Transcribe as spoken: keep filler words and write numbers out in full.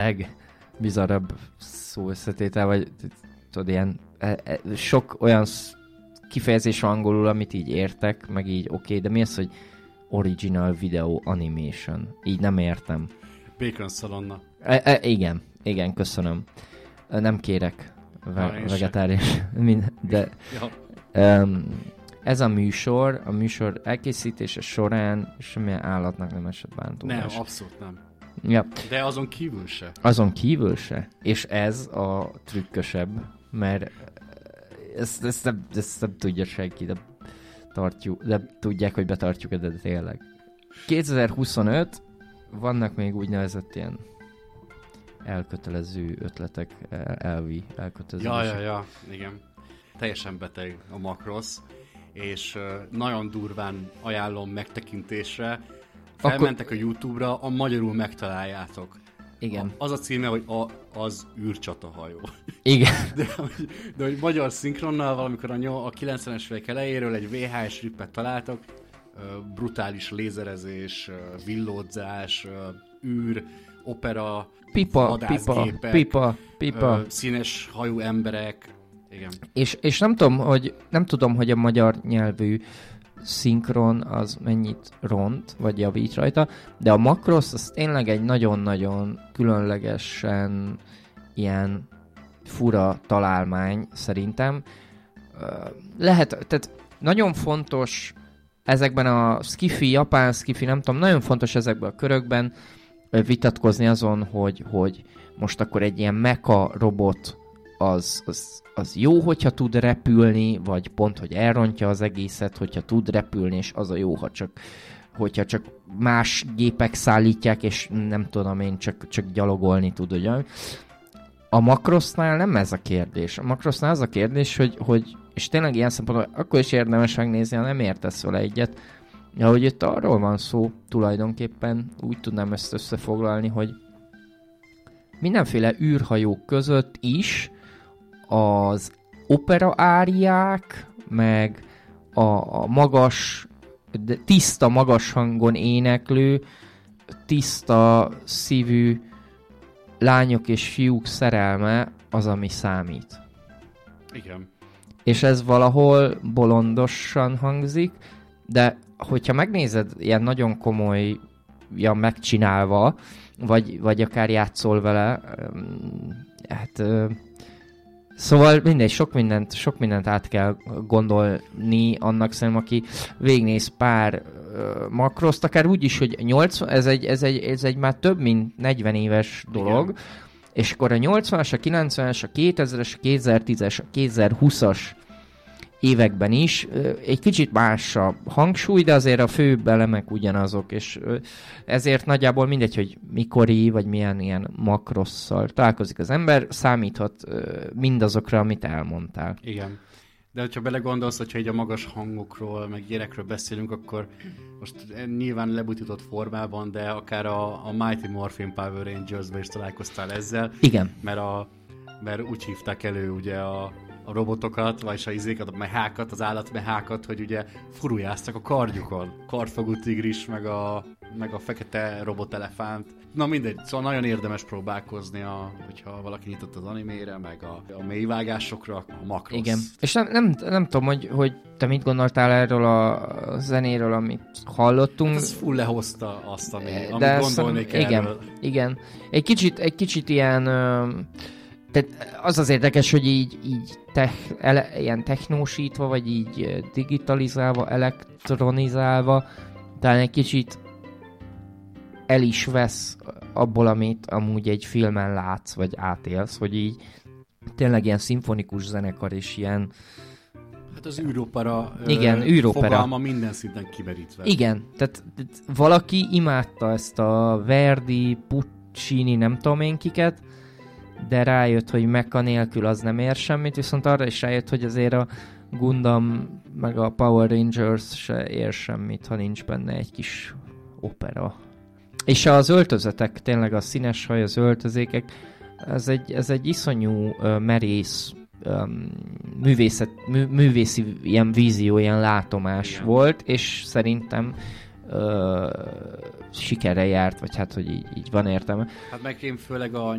legbizarabb szó összetétel, vagy tudod, ilyen e, e, sok olyan kifejezés angolul, amit így értek, meg így oké, okay, de mi az, hogy original video animation? Így nem értem. Bacon szalonna. E, e, igen, igen, köszönöm. Nem kérek ve- vegetárius, de ja. um, ez a műsor, a műsor elkészítése során semmilyen állatnak nem esett bántódás. Nem, abszolút nem. Ja. De azon kívül se. Azon kívül se. És ez a trükkösebb, mert ezt, ezt, nem, ezt nem tudja senki, de, tartjuk, de tudják, hogy betartjuk, de tényleg. kétezer-huszonöt vannak még úgynevezett ilyen elkötelező ötletek, elvi elkötelező. Ja, ja, ja, igen. Teljesen beteg a makrosz, és uh, nagyon durván ajánlom megtekintésre. Felmentek Akkor... a YouTube-ra, a magyarul megtaláljátok. Igen. A, az a címe, hogy a, az űrcsatahajó. Igen. De, de hogy magyar szinkronnal valamikor a, nyol, a kilencvenes évek elejéről egy vé há es rippet találtok, uh, brutális lézerezés, uh, villódzás, uh, űr, opera, pipa, pipa, pipa, pipa. Uh, színes hajú emberek. Igen. És, és nem tudom, hogy nem tudom, hogy a magyar nyelvű szinkron az mennyit ront, vagy javít rajta, de a Macross az tényleg egy nagyon-nagyon különlegesen ilyen fura találmány szerintem. Lehet, tehát nagyon fontos ezekben a skifi, japán skifi, nem tudom, nagyon fontos ezekben a körökben vitatkozni azon, hogy, hogy most akkor egy ilyen mecha robot az, az, az jó, hogyha tud repülni, vagy pont, hogy elrontja az egészet, hogyha tud repülni, és az a jó, ha csak, hogyha csak más gépek szállítják, és nem tudom én, csak, csak gyalogolni tud, ugye? A Macrossnál nem ez a kérdés. A Macrossnál az a kérdés, hogy, hogy és tényleg ilyen szempontból akkor is érdemes megnézni, ha nem értesz vele egyet, ja, hogy itt arról van szó tulajdonképpen, úgy tudnám ezt összefoglalni, hogy mindenféle űrhajók között is az opera áriák, meg a, a magas, tiszta, magas hangon éneklő, tiszta szívű lányok és fiúk szerelme az, ami számít. Igen. És ez valahol bolondosan hangzik, de hogyha megnézed ilyen nagyon komolyan megcsinálva, vagy, vagy akár játszol vele, hát szóval mindegy, sok mindent, sok mindent át kell gondolni annak szerintem, aki végignéz pár uh, makroszt, akár úgy is, hogy nyolcvan, ez egy, ez, egy, ez egy már több mint negyven éves dolog, igen. És akkor a nyolcvanas, a kilencvenes, a kétezres, a kétezer-tízes, a kétezer-húszas években is egy kicsit más a hangsúly, de azért a főbb elemek ugyanazok, és ezért nagyjából mindegy, hogy mikori, vagy milyen ilyen makrosszal találkozik az ember, számíthat mindazokra, amit elmondtál. Igen. De hogyha belegondolsz, hogyha így a magas hangokról, meg ilyenekről beszélünk, akkor most nyilván lebutított formában, de akár a, a Mighty Morphin Power Rangers-ben is találkoztál ezzel. Igen. Mert, a, mert úgy hívták elő ugye a a robotokat, vagyis a izékat, a mehákat, az állatmehákat, hogy ugye furujáztak a kardjukon. Kardfogú tigris, meg a, meg a fekete robotelefánt. Na mindegy, szóval nagyon érdemes próbálkozni, a, hogyha valaki nyitott az animére, meg a, a mélyvágásokra, a Macross. Igen, és nem, nem, nem tudom, hogy, hogy te mit gondoltál erről a zenéről, amit hallottunk. Hát ez full lehozta azt, ami, de amit gondolnék erről. Igen, igen. Egy kicsit, egy kicsit ilyen... Ö, Tehát az az érdekes, hogy így, így tech, ele, ilyen technósítva, vagy így digitalizálva, elektronizálva, talán egy kicsit el is vesz abból, amit amúgy egy filmen látsz, vagy átélsz, hogy így tényleg ilyen szimfonikus zenekar és ilyen... Hát az űropera, igen, űropera fogalma minden szinten kimerítve. Igen, tehát, tehát valaki imádta ezt a Verdi, Puccini, nem tudom én kiket, de rájött, hogy mecha nélkül az nem ér semmit, viszont arra is rájött, hogy azért a Gundam meg a Power Rangers se ér semmit, ha nincs benne egy kis opera. És az öltözetek, tényleg a színes haj, az öltözékek, ez egy, ez egy iszonyú uh, merész um, művészet, mű, művészi ilyen vízió, ilyen látomás igen. volt, és szerintem uh, sikerre járt, vagy hát, hogy így, így van értelme. Hát meg én főleg a